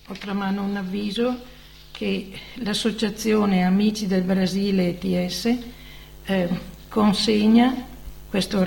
ho tra mano un avviso che l'associazione Amici del Brasile ETS consegna questo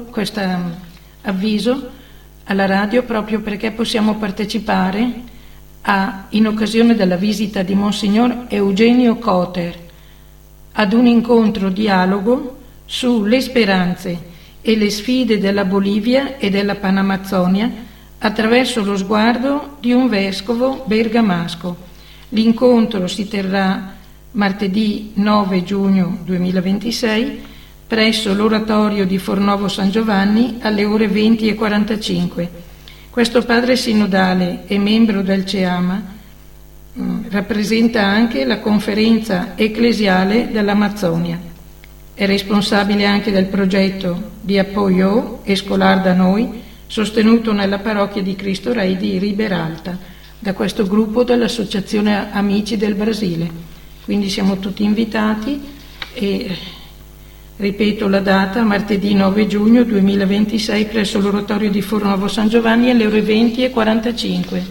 avviso alla radio proprio perché possiamo partecipare in occasione della visita di Monsignor Eugenio Cotter ad un incontro dialogo sulle speranze e le sfide della Bolivia e della Panamazzonia attraverso lo sguardo di un vescovo bergamasco. L'incontro si terrà martedì 9 giugno 2026 presso l'oratorio di Fornovo San Giovanni alle ore 20:45. Questo padre sinodale e membro del CEAMA rappresenta anche la conferenza ecclesiale dell'Amazzonia. È responsabile anche del progetto di Apoio Escolar da Noi, sostenuto nella parrocchia di Cristo Rei di Riberalta, da questo gruppo dell'Associazione Amici del Brasile. Quindi siamo tutti invitati e ripeto la data, martedì 9 giugno 2026 presso l'oratorio di Fornovo San Giovanni alle ore 20:45.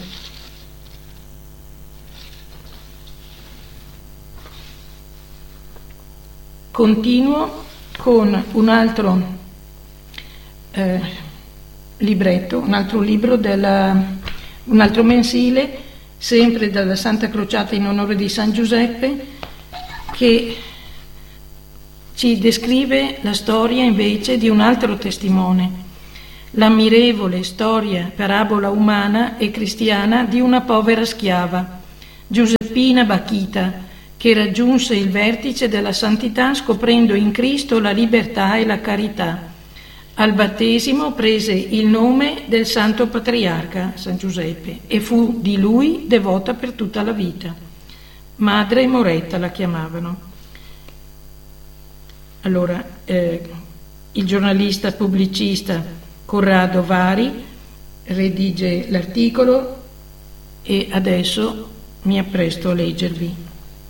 Continuo con un altro libretto, un altro libro, un altro mensile, sempre dalla Santa Crociata in onore di San Giuseppe, che ci descrive la storia invece di un altro testimone, l'ammirevole storia, parabola umana e cristiana di una povera schiava, Giuseppina Bakhita, che raggiunse il vertice della santità scoprendo in Cristo la libertà e la carità. Al battesimo prese il nome del Santo Patriarca, San Giuseppe, e fu di lui devota per tutta la vita. Madre Moretta la chiamavano. Allora, il giornalista pubblicista Corrado Vari redige l'articolo e adesso mi appresto a leggervi.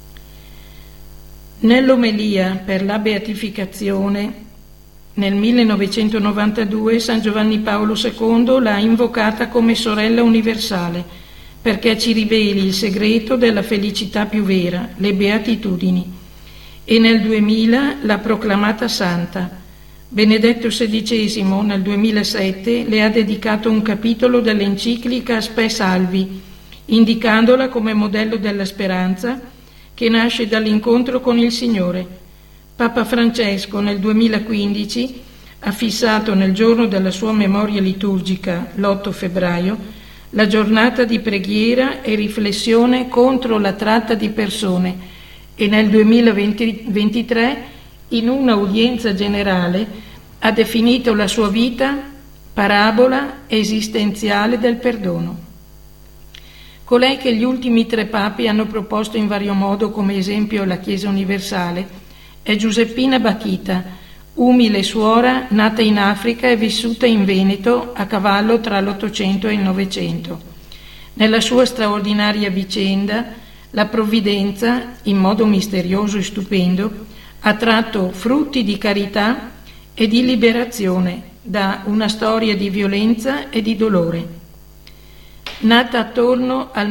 Nell'omelia per la beatificazione nel 1992 San Giovanni Paolo II l'ha invocata come sorella universale perché ci riveli il segreto della felicità più vera, le beatitudini, e nel 2000 l'ha proclamata santa. Benedetto XVI nel 2007 le ha dedicato un capitolo dell'enciclica Spe Salvi, indicandola come modello della speranza che nasce dall'incontro con il Signore. Papa Francesco nel 2015 ha fissato nel giorno della sua memoria liturgica, l'8 febbraio, la giornata di preghiera e riflessione contro la tratta di persone e nel 2023, in un'udienza generale, ha definito la sua vita parabola esistenziale del perdono. Colei che gli ultimi 3 papi hanno proposto in vario modo come esempio alla Chiesa universale è Giuseppina Bakhita, umile suora nata in Africa e vissuta in Veneto a cavallo tra l'Ottocento e il Novecento. Nella sua straordinaria vicenda, la provvidenza, in modo misterioso e stupendo, ha tratto frutti di carità e di liberazione da una storia di violenza e di dolore. Nata attorno al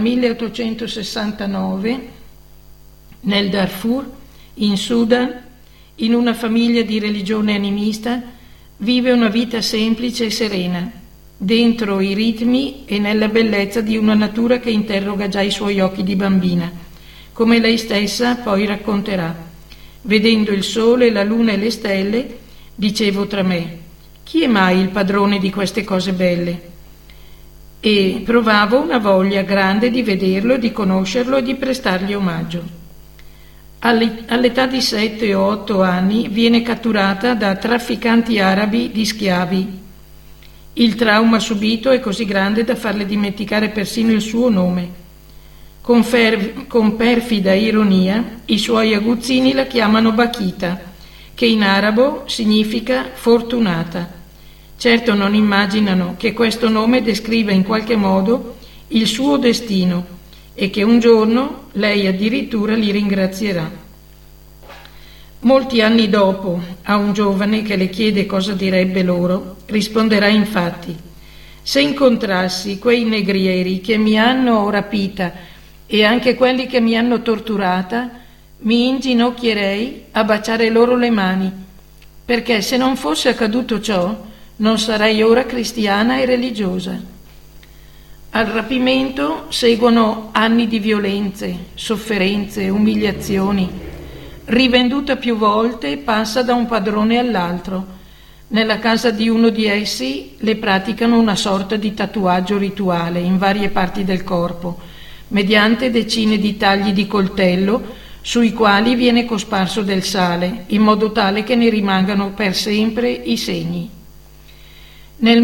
1869 nel Darfur, in Sudan, in una famiglia di religione animista, vive una vita semplice e serena, dentro i ritmi e nella bellezza di una natura che interroga già i suoi occhi di bambina, come lei stessa poi racconterà. Vedendo il sole, la luna e le stelle, dicevo tra me: chi è mai il padrone di queste cose belle? E provavo una voglia grande di vederlo, di conoscerlo e di prestargli omaggio. All'età di 7 o 8 anni viene catturata da trafficanti arabi di schiavi. Il trauma subito è così grande da farle dimenticare persino il suo nome. Con perfida ironia, i suoi aguzzini la chiamano Bakhita, che in arabo significa fortunata. Certo non immaginano che questo nome descriva in qualche modo il suo destino e che un giorno lei addirittura li ringrazierà. Molti anni dopo, a un giovane che le chiede cosa direbbe loro, risponderà infatti: Se incontrassi quei negrieri che mi hanno rapita e anche quelli che mi hanno torturata, mi inginocchierei a baciare loro le mani, perché se non fosse accaduto ciò, non sarei ora cristiana e religiosa. Al rapimento seguono anni di violenze, sofferenze, umiliazioni. Rivenduta più volte, passa da un padrone all'altro. Nella casa di uno di essi le praticano una sorta di tatuaggio rituale in varie parti del corpo, mediante decine di tagli di coltello sui quali viene cosparso del sale, in modo tale che ne rimangano per sempre i segni. Nel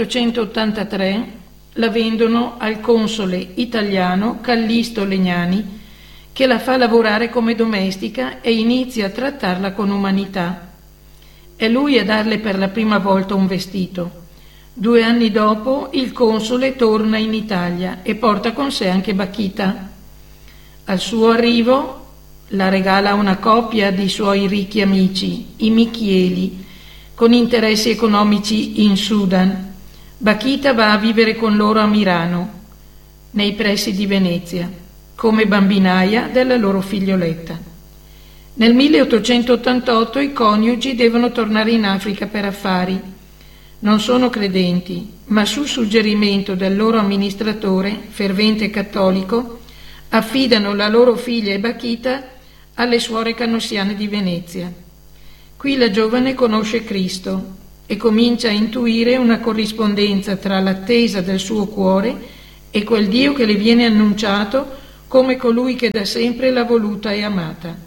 1883 la vendono al console italiano Callisto Legnani, che la fa lavorare come domestica e inizia a trattarla con umanità. È lui a darle per la prima volta un vestito. 2 anni dopo il console torna in Italia e porta con sé anche Bakhita. Al suo arrivo la regala a una coppia di suoi ricchi amici, i Michieli, con interessi economici in Sudan. Bakhita va a vivere con loro a Milano, nei pressi di Venezia, come bambinaia della loro figlioletta. Nel 1888 i coniugi devono tornare in Africa per affari. Non sono credenti, ma su suggerimento del loro amministratore, fervente cattolico, affidano la loro figlia e Bakhita alle suore canossiane di Venezia. Qui la giovane conosce Cristo e comincia a intuire una corrispondenza tra l'attesa del suo cuore e quel Dio che le viene annunciato come colui che da sempre l'ha voluta e amata.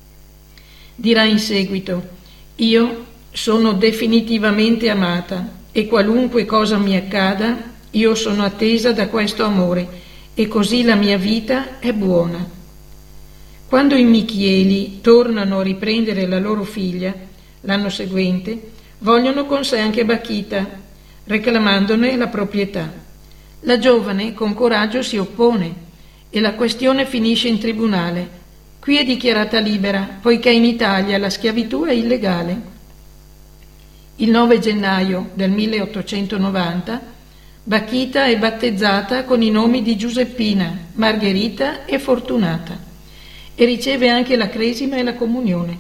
Dirà in seguito: io sono definitivamente amata e qualunque cosa mi accada, io sono attesa da questo amore e così la mia vita è buona. Quando i Michieli tornano a riprendere la loro figlia l'anno seguente, vogliono con sé anche Bakhita, reclamandone la proprietà. La giovane con coraggio si oppone e la questione finisce in tribunale. Qui è dichiarata libera, poiché in Italia la schiavitù è illegale. Il 9 gennaio del 1890 Bakhita è battezzata con i nomi di Giuseppina, Margherita e Fortunata e riceve anche la cresima e la comunione.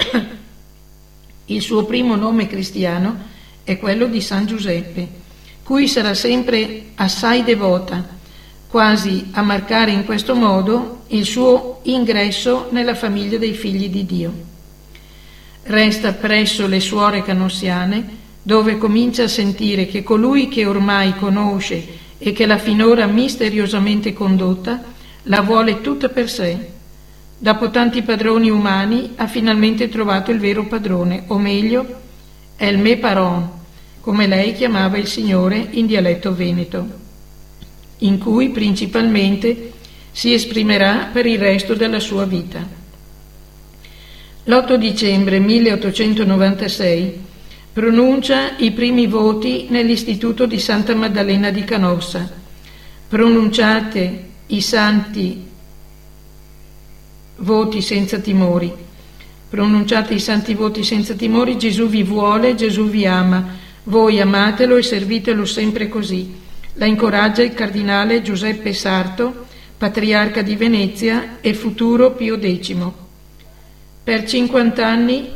Il suo primo nome cristiano è quello di San Giuseppe, cui sarà sempre assai devota, quasi a marcare in questo modo il suo ingresso nella famiglia dei figli di Dio. Resta presso le suore canossiane, dove comincia a sentire che colui che ormai conosce e che l'ha finora misteriosamente condotta, la vuole tutta per sé. Dopo tanti padroni umani ha finalmente trovato il vero padrone, o meglio, è il me paron, come lei chiamava il Signore in dialetto veneto, in cui principalmente si esprimerà per il resto della sua vita. L'8 dicembre 1896 pronuncia i primi voti nell'Istituto di Santa Maddalena di Canossa. Pronunciate i santi voti senza timori. Pronunciate i santi voti senza timori, Gesù vi vuole, Gesù vi ama. Voi amatelo e servitelo sempre così. La incoraggia il cardinale Giuseppe Sarto, patriarca di Venezia e futuro Pio X. Per 50 anni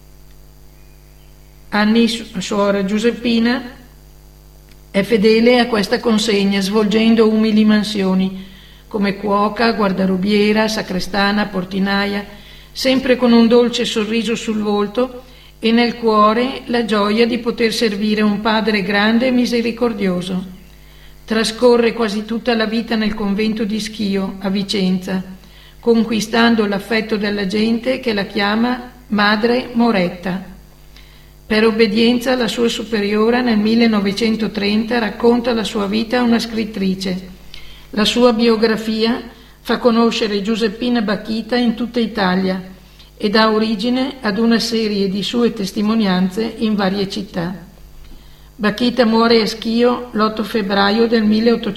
suora Giuseppina è fedele a questa consegna, svolgendo umili mansioni come cuoca, guardarobiera, sacrestana, portinaia, sempre con un dolce sorriso sul volto e nel cuore la gioia di poter servire un Padre grande e misericordioso. Trascorre quasi tutta la vita nel convento di Schio, a Vicenza, conquistando l'affetto della gente che la chiama Madre Moretta. Per obbedienza alla sua superiora nel 1930 racconta la sua vita a una scrittrice. La sua biografia fa conoscere Giuseppina Bakhita in tutta Italia e dà origine ad una serie di sue testimonianze in varie città. Bakhita muore a Schio l'8 febbraio del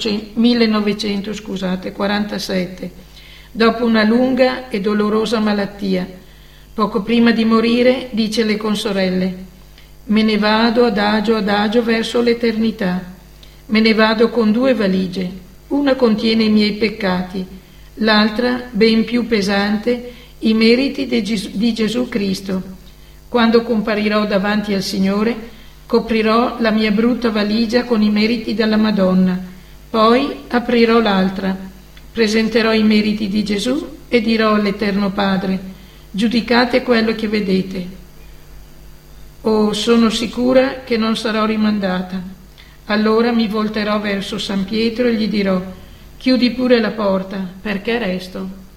1947, dopo una lunga e dolorosa malattia. Poco prima di morire dice alle consorelle: «Me ne vado adagio verso l'eternità. Me ne vado con 2 valigie, una contiene i miei peccati, l'altra, ben più pesante, i meriti di Gesù Cristo. Quando comparirò davanti al Signore, coprirò la mia brutta valigia con i meriti della Madonna, poi aprirò l'altra, presenterò i meriti di Gesù e dirò all'Eterno Padre: giudicate quello che vedete. Oh, sono sicura che non sarò rimandata. Allora mi volterò verso San Pietro e gli dirò: chiudi pure la porta, perché resto.